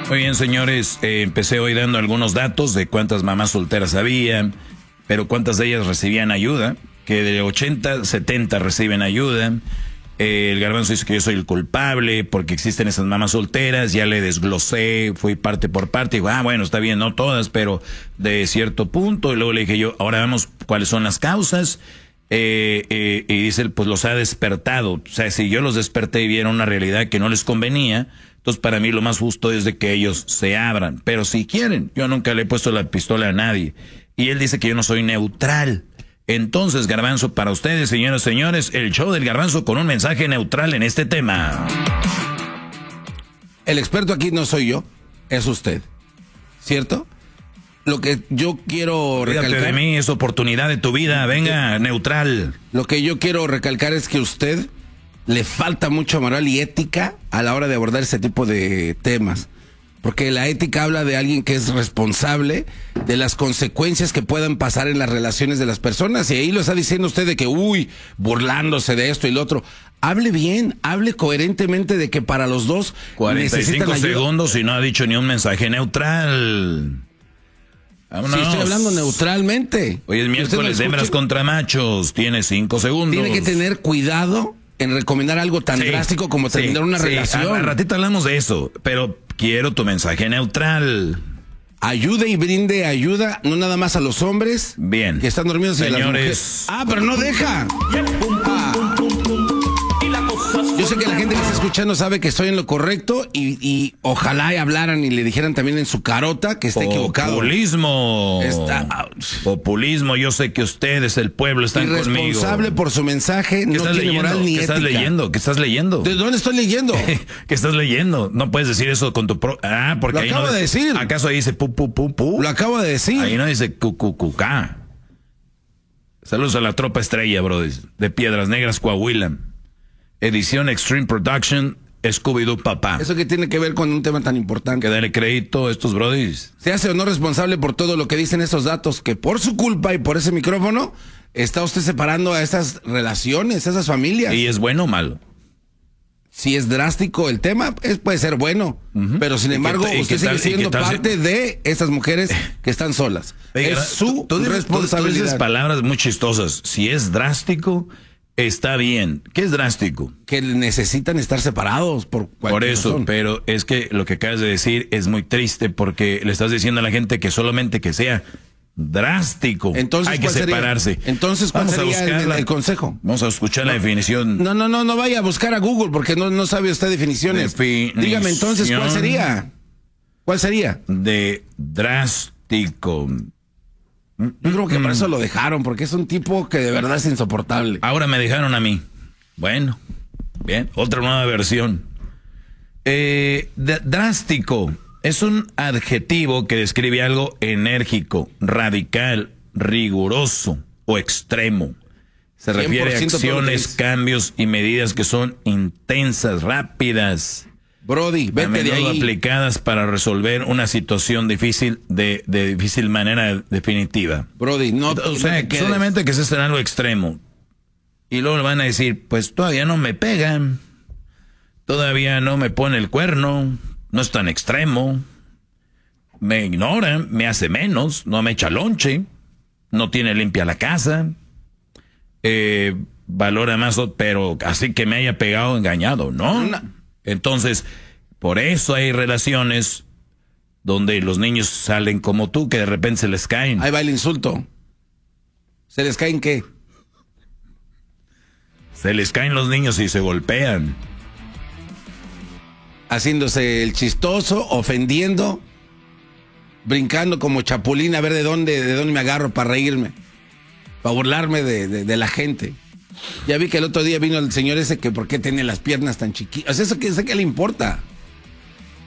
Muy bien, señores, empecé hoy dando algunos datos de cuántas mamás solteras había, pero cuántas de ellas recibían ayuda, que de 80, 70 reciben ayuda. El Garbanzo dice que yo soy el culpable porque existen esas mamás solteras, ya le desglosé, fui parte por parte, y digo, bueno, está bien, no todas, pero de cierto punto, y luego le dije yo, ahora vemos cuáles son las causas, y dice, pues los ha despertado, o sea, si yo los desperté y vieron una realidad que no les convenía, entonces para mí lo más justo es de que ellos se abran, pero si quieren, yo nunca le he puesto la pistola a nadie, y él dice que yo no soy neutral. Entonces, Garbanzo, para ustedes, señoras y señores, el show del Garbanzo con un mensaje neutral en este tema. El experto aquí no soy yo, es usted, ¿cierto? Lo que yo quiero recalcar... Cuídate de mí, es oportunidad de tu vida, venga, neutral. Lo que yo quiero recalcar es que a usted le falta mucha moral y ética a la hora de abordar ese tipo de temas. Porque la ética habla de alguien que es responsable de las consecuencias que puedan pasar en las relaciones de las personas. Y ahí lo está diciendo usted de que, burlándose de esto y lo otro. Hable bien, hable coherentemente de que para los dos 45 segundos y no ha dicho ni un mensaje neutral. Vámonos. Sí, estoy hablando neutralmente. Hoy es miércoles de hembras contra machos. Tiene 5 segundos. Tiene que tener cuidado en recomendar algo tan drástico como terminar una relación. Al ratito hablamos de eso, pero quiero tu mensaje neutral. Ayude y brinde ayuda, no nada más a los hombres. Bien. Que están dormidos, señores. Y a las mujeres. Pero no deja. Yo sé que la gente que está escuchando sabe que estoy en lo correcto y ojalá hablaran y le dijeran también en su carota que está equivocado. Populismo. Populismo, yo sé que ustedes, el pueblo, están conmigo. Irresponsable por su mensaje, no tiene moral ni ética. ¿Qué estás leyendo? ¿De dónde estoy leyendo? ¿Qué estás leyendo? No puedes decir eso con tu porque lo ahí acabo de decir. ¿Acaso ahí dice pu, pu, pu, pu? Lo acabo de decir. Ahí no dice cucucucá. Saludos a la tropa estrella, bro, de Piedras Negras, Coahuila. Edición Extreme Production, Scooby-Doo papá. ¿Eso qué tiene que ver con un tema tan importante? Que darle crédito a estos brodis. Se hace o no responsable por todo lo que dicen esos datos, que por su culpa y por ese micrófono está usted separando a esas relaciones, a esas familias. ¿Y es bueno o malo? Si es drástico el tema, puede ser bueno, pero sin embargo usted sigue siendo parte de esas mujeres que están solas. Oiga, es su responsabilidad. Tú dices palabras muy chistosas. Si es drástico, está bien. ¿Qué es drástico? Que necesitan estar separados por cualquier razón. Pero es que lo que acabas de decir es muy triste porque le estás diciendo a la gente que solamente que sea drástico. Entonces, hay que separarse. Entonces, ¿cuál sería el consejo? Vamos a escuchar la definición. No vaya a buscar a Google porque no sabe usted definiciones. Dígame entonces, ¿cuál sería? ¿Cuál sería? De drástico. Yo creo que por eso lo dejaron, porque es un tipo que de verdad es insoportable. Ahora me dejaron a mí. Bueno, bien, otra nueva versión. Drástico es un adjetivo que describe algo enérgico, radical, riguroso o extremo. Se refiere a acciones, cambios y medidas que son intensas, rápidas. Brody, vete de ahí. Aplicadas para resolver una situación difícil de difícil manera definitiva. Brody, no. O sea, solamente que se esté en algo extremo. Y luego le van a decir, pues todavía no me pegan, todavía no me pone el cuerno, no es tan extremo, me ignora, me hace menos, no me echa lonche, no tiene limpia la casa, valora más, pero así que me haya pegado engañado, ¿no? Entonces, por eso hay relaciones donde los niños salen como tú, que de repente se les caen. Ahí va el insulto. ¿Se les caen qué? Se les caen los niños y se golpean. Haciéndose el chistoso, ofendiendo, brincando como chapulín a ver de dónde me agarro para reírme, para burlarme de la gente. Ya vi que el otro día vino el señor ese que por qué tiene las piernas tan chiquitas. O sea, ¿eso qué le importa?